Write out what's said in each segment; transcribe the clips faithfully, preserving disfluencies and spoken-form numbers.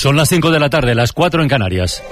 Son las cinco de la tarde, las cuatro en Canarias.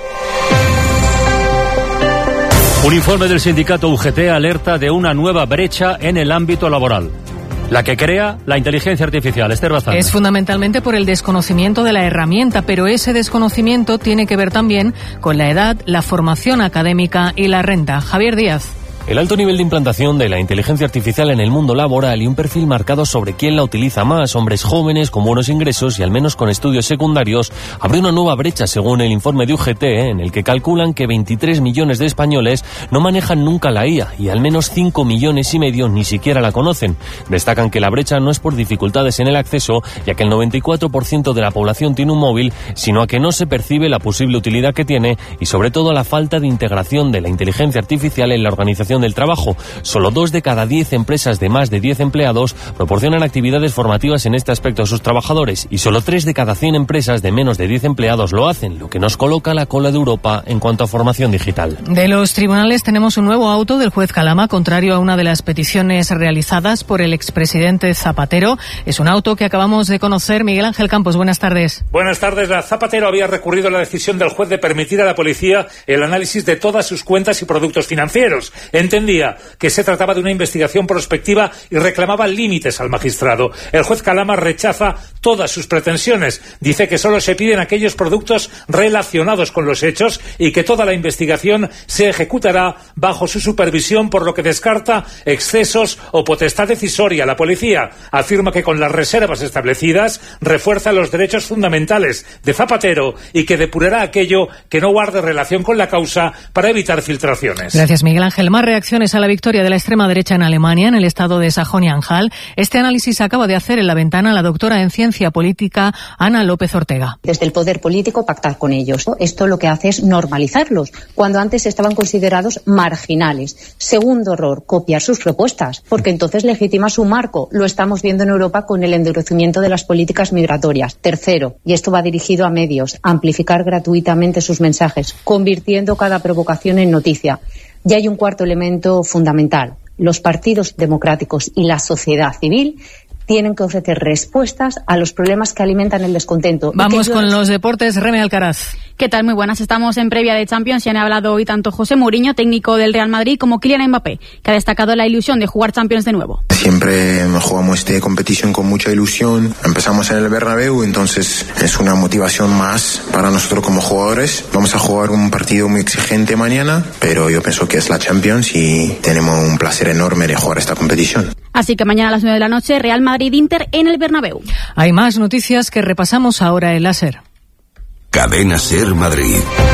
Un informe del sindicato U G T alerta de una nueva brecha en el ámbito laboral. La que crea la inteligencia artificial. Esther Bazán. Es fundamentalmente por el desconocimiento de la herramienta, pero ese desconocimiento tiene que ver también con la edad, la formación académica y la renta. Javier Díaz. El alto nivel de implantación de la inteligencia artificial en el mundo laboral y un perfil marcado sobre quién la utiliza más, hombres jóvenes con buenos ingresos y al menos con estudios secundarios, abre una nueva brecha según el informe de U G T, en el que calculan que veintitrés millones de españoles no manejan nunca la I A y al menos cinco millones y medio ni siquiera la conocen. Destacan que la brecha no es por dificultades en el acceso, ya que el noventa y cuatro por ciento de la población tiene un móvil, sino a que no se percibe la posible utilidad que tiene y sobre todo la falta de integración de la inteligencia artificial en la organización del trabajo. Solo dos de cada diez empresas de más de diez empleados proporcionan actividades formativas en este aspecto a sus trabajadores y solo tres de cada cien empresas de menos de diez empleados lo hacen, lo que nos coloca a la cola de Europa en cuanto a formación digital. De los tribunales tenemos un nuevo auto del juez Calama, contrario a una de las peticiones realizadas por el expresidente Zapatero. Es un auto que acabamos de conocer. Miguel Ángel Campos, buenas tardes. Buenas tardes. La Zapatero había recurrido a la decisión del juez de permitir a la policía el análisis de todas sus cuentas y productos financieros. Entendía que se trataba de una investigación prospectiva y reclamaba límites al magistrado. El juez Calama rechaza todas sus pretensiones. Dice que solo se piden aquellos productos relacionados con los hechos y que toda la investigación se ejecutará bajo su supervisión, por lo que descarta excesos o potestad decisoria. La policía afirma que con las reservas establecidas refuerza los derechos fundamentales de Zapatero y que depurará aquello que no guarde relación con la causa para evitar filtraciones. Gracias, Miguel Ángel. Más reacciones a la victoria de la extrema derecha en Alemania, en el estado de Sajonia-Anhalt. Este análisis acaba de hacer en la ventana la doctora en ciencia política Ana López Ortega. Desde el poder político pactar con ellos. Esto lo que hace es normalizarlos, cuando antes estaban considerados marginales. Segundo error, copiar sus propuestas, porque entonces legitima su marco. Lo estamos viendo en Europa con el endurecimiento de las políticas migratorias. Tercero, y esto va dirigido a medios, amplificar gratuitamente sus mensajes, convirtiendo cada provocación en noticia. Y hay un cuarto elemento fundamental. Los partidos democráticos y la sociedad civil tienen que ofrecer respuestas a los problemas que alimentan el descontento. Vamos con los deportes. Reme Alcaraz. ¿Qué tal? Muy buenas. Estamos en previa de Champions y han hablado hoy tanto José Mourinho, técnico del Real Madrid, como Kylian Mbappé, que ha destacado la ilusión de jugar Champions de nuevo. Siempre jugamos esta competición con mucha ilusión. Empezamos en el Bernabéu, entonces es una motivación más para nosotros como jugadores. Vamos a jugar un partido muy exigente mañana, pero yo pienso que es la Champions y tenemos un placer enorme de jugar esta competición. Así que mañana a las nueve de la noche, Real Madrid-Inter en el Bernabéu. Hay más noticias que repasamos ahora en la SER. Cadena SER Madrid.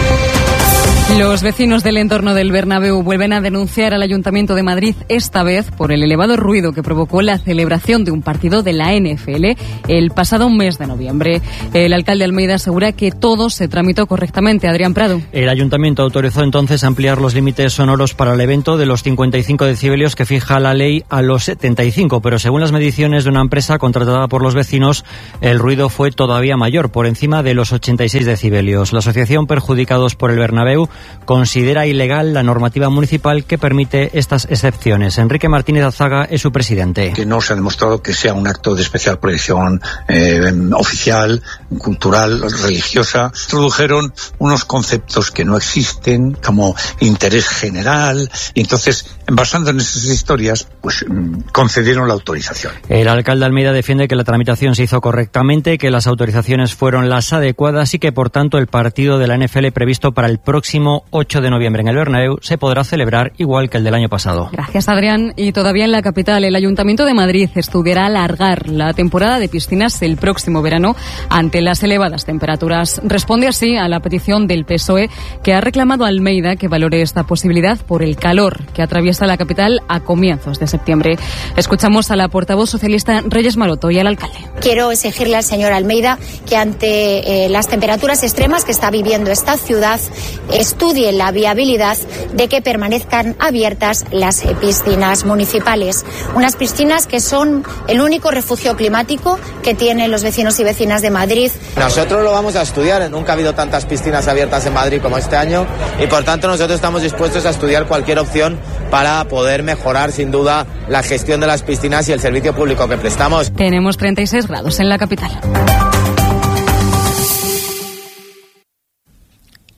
Los vecinos del entorno del Bernabéu vuelven a denunciar al Ayuntamiento de Madrid, esta vez por el elevado ruido que provocó la celebración de un partido de la N F L el pasado mes de noviembre. El alcalde Almeida asegura que todo se tramitó correctamente. Adrián Prado. El Ayuntamiento autorizó entonces ampliar los límites sonoros para el evento de los cincuenta y cinco decibelios que fija la ley a los setenta y cinco, pero según las mediciones de una empresa contratada por los vecinos, el ruido fue todavía mayor, por encima de los ochenta y seis decibelios. La asociación Perjudicados por el Bernabéu considera ilegal la normativa municipal que permite estas excepciones. Enrique Martínez Azaga es su presidente. Que no se ha demostrado que sea un acto de especial proyección eh, oficial, cultural, religiosa. Introdujeron unos conceptos que no existen, como interés general, y entonces, basando en esas historias, pues concedieron la autorización. El alcalde Almeida defiende que la tramitación se hizo correctamente, que las autorizaciones fueron las adecuadas y que, por tanto, el partido de la N F L previsto para el próximo ocho de noviembre en el Bernabéu se podrá celebrar igual que el del año pasado. Gracias, Adrián. Y todavía en la capital, el Ayuntamiento de Madrid estudiará alargar la temporada de piscinas el próximo verano ante las elevadas temperaturas. Responde así a la petición del P S O E, que ha reclamado a Almeida que valore esta posibilidad por el calor que atraviesa la capital a comienzos de septiembre. Escuchamos a la portavoz socialista Reyes Maroto y al alcalde. Quiero exigirle al señor Almeida que ante eh, las temperaturas extremas que está viviendo esta ciudad, estudie la viabilidad de que permanezcan abiertas las piscinas municipales. Unas piscinas que son el único refugio climático que tienen los vecinos y vecinas de Madrid. Nosotros lo vamos a estudiar. Nunca ha habido tantas piscinas abiertas en Madrid como este año y por tanto nosotros estamos dispuestos a estudiar cualquier opción para poder mejorar sin duda la gestión de las piscinas y el servicio público que prestamos. Tenemos treinta y seis grados en la capital.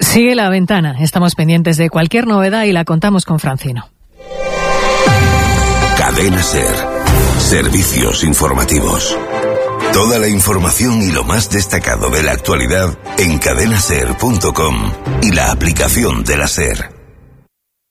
Sigue La Ventana. Estamos pendientes de cualquier novedad y la contamos con Francino. Cadena SER. Servicios informativos. Toda la información y lo más destacado de la actualidad en cadena ser punto com y la aplicación de la SER.